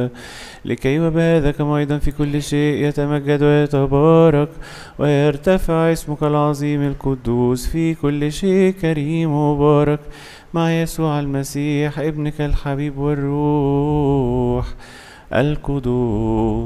لكي وبهذا كما أيضا في كل شيء يتمجد ويتبارك ويرتفع اسمك العظيم القدوس في كل شيء كريم ومبارك مع يسوع المسيح ابنك الحبيب والروح القدوس.